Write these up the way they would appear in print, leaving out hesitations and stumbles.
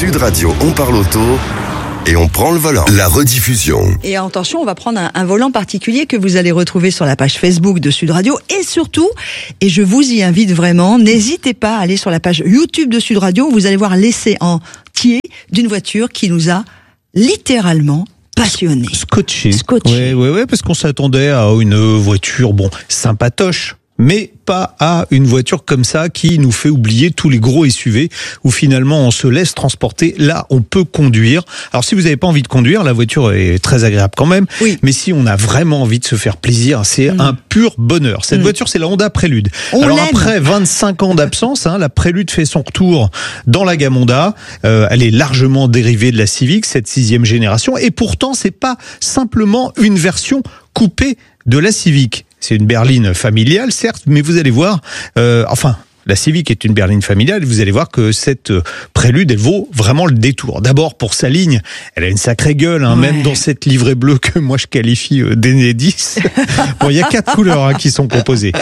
Sud Radio, on parle auto et on prend le volant. La rediffusion. Et attention, on va prendre un volant particulier que vous allez retrouver sur la page Facebook de Sud Radio. Et surtout, et je vous y invite vraiment, n'hésitez pas à aller sur la page YouTube de Sud Radio. Vous allez voir l'essai entier d'une voiture qui nous a littéralement passionné. Scotché. Ouais, parce qu'on s'attendait à une voiture, sympatoche, mais pas à une voiture comme ça qui nous fait oublier tous les gros SUV où finalement on se laisse transporter. Là, on peut conduire. Alors si vous n'avez pas envie de conduire, la voiture est très agréable quand même. Oui. Mais si on a vraiment envie de se faire plaisir, c'est un pur bonheur. Cette voiture, c'est la Honda Prélude. Alors après 25 ans d'absence, la Prélude fait son retour dans la gamme Honda. Elle est largement dérivée de la Civic, cette 6e génération. Et pourtant, c'est pas simplement une version coupée de la Civic. C'est une berline familiale, certes, mais vous allez voir, la Civic est une berline familiale, vous allez voir que cette Prélude, elle vaut vraiment le détour. D'abord, pour sa ligne, elle a une sacrée gueule, même dans cette livrée bleue que moi je qualifie d'Enedis. Il y a 4 couleurs qui sont proposées.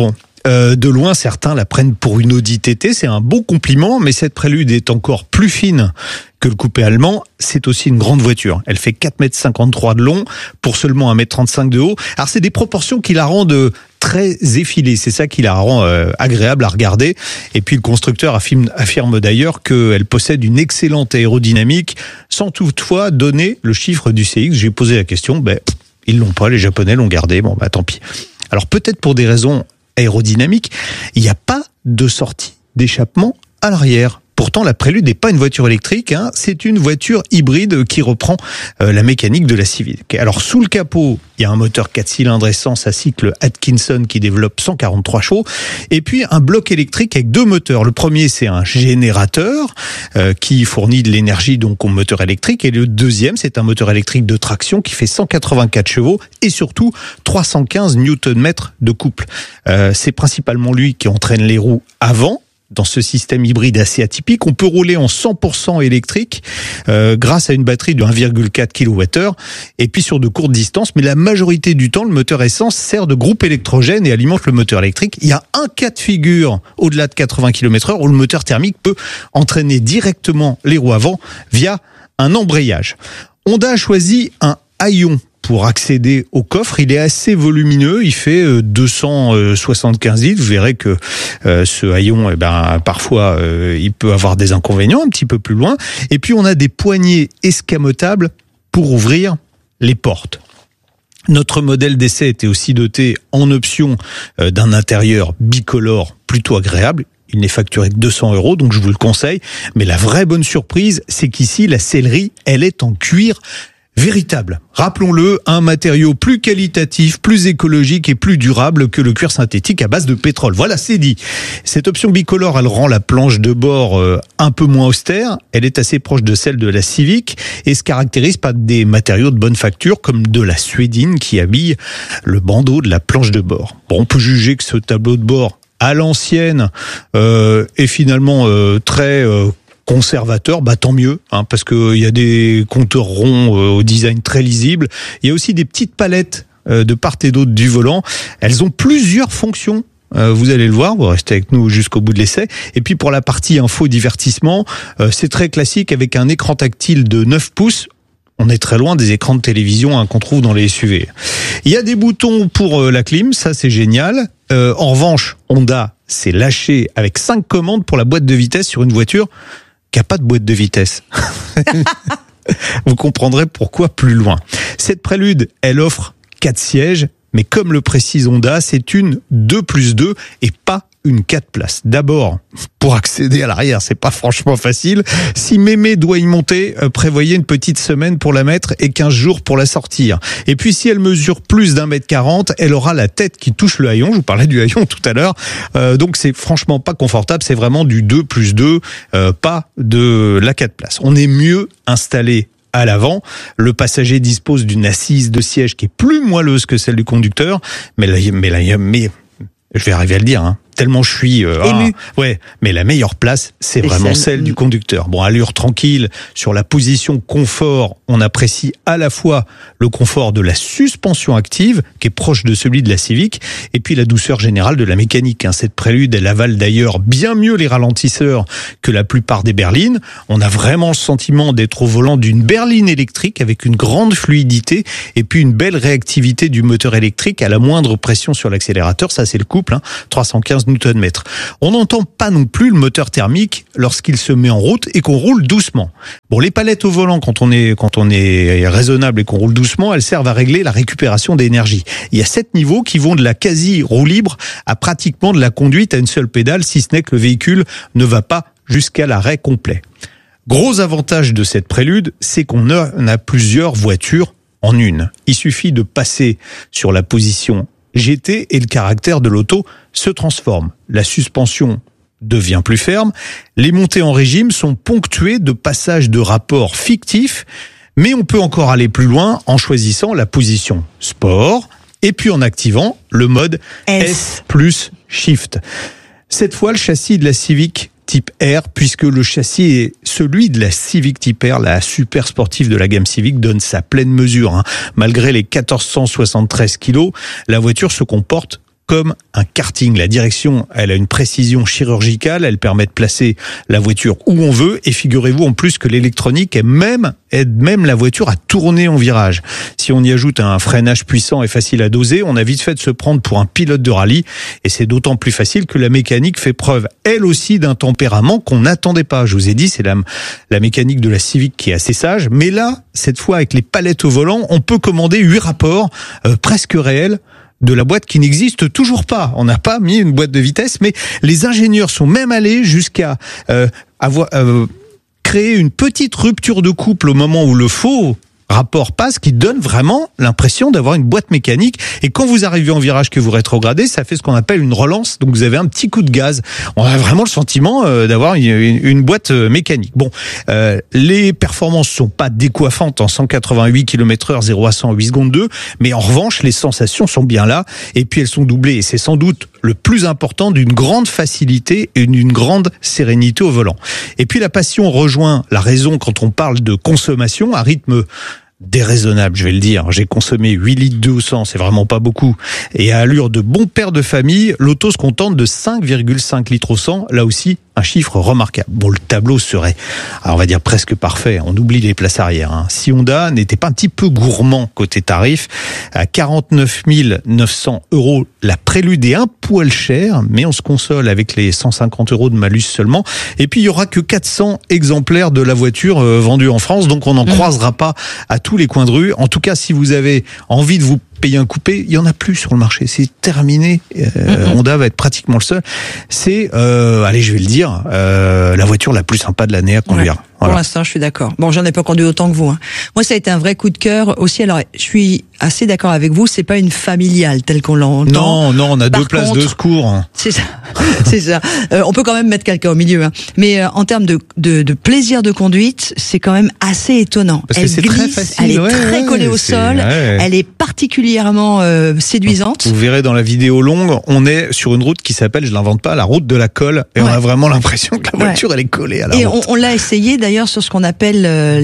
De loin, certains la prennent pour une Audi TT, c'est un beau compliment, mais cette Prélude est encore plus fine que le coupé allemand. C'est aussi une grande voiture. Elle fait 4,53 m de long pour seulement 1,35 m de haut. Alors c'est des proportions qui la rendent très effilée. C'est ça qui la rend agréable à regarder. Et puis le constructeur affirme d'ailleurs qu'elle possède une excellente aérodynamique, sans toutefois donner le chiffre du CX. J'ai posé la question, ils l'ont pas, les Japonais l'ont gardé. Tant pis. Alors peut-être pour des raisons aérodynamiques, il n'y a pas de sortie d'échappement à l'arrière. Pourtant, la Prélude n'est pas une voiture électrique, c'est une voiture hybride qui reprend la mécanique de la Civic. Alors, sous le capot, il y a un moteur 4 cylindres essence à cycle Atkinson qui développe 143 chevaux, et puis un bloc électrique avec 2 moteurs. Le premier, c'est un générateur qui fournit de l'énergie donc au moteur électrique, et le deuxième, c'est un moteur électrique de traction qui fait 184 chevaux et surtout 315 Nm de couple. C'est principalement lui qui entraîne les roues avant. Dans ce système hybride assez atypique, on peut rouler en 100% électrique grâce à une batterie de 1,4 kWh et puis sur de courtes distances. Mais la majorité du temps, le moteur essence sert de groupe électrogène et alimente le moteur électrique. Il y a un cas de figure au-delà de 80 km/h où le moteur thermique peut entraîner directement les roues avant via un embrayage. Honda a choisi un haillon pour accéder au coffre. Il est assez volumineux, il fait 275 litres. Vous verrez que ce haillon, parfois, il peut avoir des inconvénients un petit peu plus loin. Et puis, on a des poignées escamotables pour ouvrir les portes. Notre modèle d'essai était aussi doté en option d'un intérieur bicolore plutôt agréable. Il n'est facturé que 200 €, donc je vous le conseille. Mais la vraie bonne surprise, c'est qu'ici, la sellerie, elle est en cuir véritable. Rappelons-le, un matériau plus qualitatif, plus écologique et plus durable que le cuir synthétique à base de pétrole. Voilà, c'est dit. Cette option bicolore, elle rend la planche de bord un peu moins austère. Elle est assez proche de celle de la Civic et se caractérise par des matériaux de bonne facture comme de la suédine qui habille le bandeau de la planche de bord. On peut juger que ce tableau de bord à l'ancienne est finalement très conservateur, tant mieux, parce qu'il y a des compteurs ronds au design très lisible. Il y a aussi des petites palettes de part et d'autre du volant. Elles ont plusieurs fonctions. Vous allez le voir, vous restez avec nous jusqu'au bout de l'essai. Et puis pour la partie info-divertissement, c'est très classique avec un écran tactile de 9 pouces. On est très loin des écrans de télévision qu'on trouve dans les SUV. Il y a des boutons pour la clim, ça c'est génial. En revanche, Honda s'est lâché avec 5 commandes pour la boîte de vitesse sur une voiture qui n'a pas de boîte de vitesse. Vous comprendrez pourquoi plus loin. Cette Prélude, elle offre 4 sièges, mais comme le précise Honda, c'est une 2+2 et pas une 4 places. D'abord, pour accéder à l'arrière, c'est pas franchement facile. Si mémé doit y monter, prévoyez une petite semaine pour la mettre et 15 jours pour la sortir. Et puis si elle mesure plus d'1,40 m, elle aura la tête qui touche le haillon. Je vous parlais du haillon tout à l'heure. Donc c'est franchement pas confortable, c'est vraiment du 2+2, pas de la 4 places. On est mieux installé à l'avant. Le passager dispose d'une assise de siège qui est plus moelleuse que celle du conducteur, mais je vais arriver à le dire, tellement je suis ému. Mais la meilleure place, c'est vraiment celle du conducteur. Bon, allure tranquille, sur la position confort, on apprécie à la fois le confort de la suspension active, qui est proche de celui de la Civic, et puis la douceur générale de la mécanique. Cette Prélude, elle avale d'ailleurs bien mieux les ralentisseurs que la plupart des berlines. On a vraiment le sentiment d'être au volant d'une berline électrique avec une grande fluidité et puis une belle réactivité du moteur électrique à la moindre pression sur l'accélérateur. Ça, c'est le couple, 315 Nm. On n'entend pas non plus le moteur thermique lorsqu'il se met en route et qu'on roule doucement. Bon, les palettes au volant, quand on est raisonnable et qu'on roule doucement, elles servent à régler la récupération d'énergie. Il y a 7 niveaux qui vont de la quasi roue libre à pratiquement de la conduite à une seule pédale, si ce n'est que le véhicule ne va pas jusqu'à l'arrêt complet. Gros avantage de cette Prélude, c'est qu'on a plusieurs voitures en une. Il suffit de passer sur la position GT et le caractère de l'auto se transforme. La suspension devient plus ferme. Les montées en régime sont ponctuées de passages de rapports fictifs, mais on peut encore aller plus loin en choisissant la position Sport et puis en activant le mode S plus Shift. Cette fois, le châssis de la Civic Type R, puisque le châssis est celui de la Civic Type R, la super sportive de la gamme Civic, donne sa pleine mesure. Malgré les 1473 kilos, la voiture se comporte comme un karting. La direction, elle a une précision chirurgicale, elle permet de placer la voiture où on veut, et figurez-vous en plus que l'électronique aide même la voiture à tourner en virage. Si on y ajoute un freinage puissant et facile à doser, on a vite fait de se prendre pour un pilote de rallye, et c'est d'autant plus facile que la mécanique fait preuve, elle aussi, d'un tempérament qu'on n'attendait pas. Je vous ai dit, c'est la mécanique de la Civic qui est assez sage, mais là, cette fois, avec les palettes au volant, on peut commander 8 rapports presque réels de la boîte qui n'existe toujours pas. On n'a pas mis une boîte de vitesse, mais les ingénieurs sont même allés jusqu'à créer une petite rupture de couple au moment où le faux rapport passe, qui donne vraiment l'impression d'avoir une boîte mécanique. Et quand vous arrivez en virage, que vous rétrogradez, ça fait ce qu'on appelle une relance. Donc vous avez un petit coup de gaz. On a vraiment le sentiment d'avoir une boîte mécanique. Bon, les performances sont pas décoiffantes en 188 km/h, 0 à 100 en 8 secondes 2, mais en revanche, les sensations sont bien là. Et puis elles sont doublées. Et c'est sans doute le plus important, d'une grande facilité et d'une grande sérénité au volant. Et puis la passion rejoint la raison quand on parle de consommation à rythme déraisonnable, je vais le dire. J'ai consommé 8 litres d'eau au 100, c'est vraiment pas beaucoup. Et à allure de bon père de famille, l'auto se contente de 5,5 litres au 100. Là aussi, un chiffre remarquable. Bon, le tableau serait, on va dire, presque parfait. On oublie les places arrière. Si Honda n'était pas un petit peu gourmand côté tarif, à 49 900 € la Prélude est un poil cher, mais on se console avec les 150 € de malus seulement. Et puis, il y aura que 400 exemplaires de la voiture vendue en France, donc on n'en croisera pas à tous les coins de rue. En tout cas, si vous avez envie de vous payer un coupé, il y en a plus sur le marché, c'est terminé. Honda va être pratiquement le seul. C'est, allez, je vais le dire, la voiture la plus sympa de l'année à conduire. Ouais. Voilà. Pour l'instant, je suis d'accord. Bon, j'en ai pas conduit autant que vous. Moi, ça a été un vrai coup de cœur aussi. Alors, je suis assez d'accord avec vous. C'est pas une familiale telle qu'on l'entend. Non, on a deux places de secours. C'est ça. C'est ça. On peut quand même mettre quelqu'un au milieu. Mais en termes de plaisir de conduite, c'est quand même assez étonnant. Parce elle que c'est glisse, très facile. elle est très collée au sol. Elle est particulièrement séduisante. Vous verrez dans la vidéo longue, on est sur une route qui s'appelle, je l'invente pas, la route de la colle. Et on a vraiment l'impression que la voiture, elle est collée à la route. Et on l'a essayé d'ailleurs sur ce qu'on appelle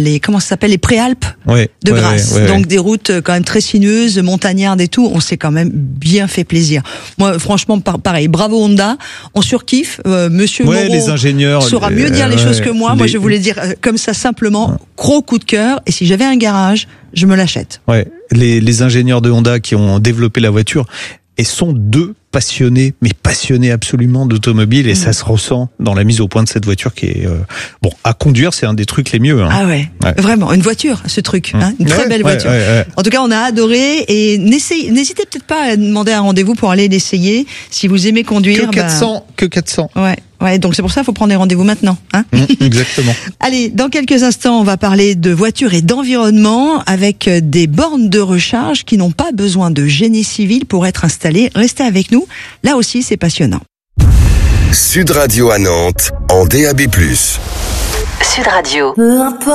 les préalpes de Grasse. Donc des routes quand même très sinueuses, montagnardes et tout. On s'est quand même bien fait plaisir. Moi, franchement, pareil. Bravo Honda. On surkiffe. Monsieur Moreau les ingénieurs saura mieux dire les choses que moi. Moi, je voulais dire comme ça simplement. Gros coup de cœur. Et si j'avais un garage, je me l'achète. Les ingénieurs de Honda qui ont développé la voiture et sont deux passionnés, mais passionnés absolument d'automobile, et ça se ressent dans la mise au point de cette voiture qui est bon à conduire, c'est un des trucs les mieux. Ah ouais, vraiment une voiture, ce truc, une très belle voiture. En tout cas, on a adoré, et n'hésitez peut-être pas à demander un rendez-vous pour aller l'essayer si vous aimez conduire. Que 400. Ouais, donc c'est pour ça qu'il faut prendre des rendez-vous maintenant. Exactement. Allez, dans quelques instants, on va parler de voitures et d'environnement avec des bornes de recharge qui n'ont pas besoin de génie civil pour être installées. Restez avec nous, là aussi c'est passionnant. Sud Radio à Nantes, en DAB+. Sud Radio. Peu importe.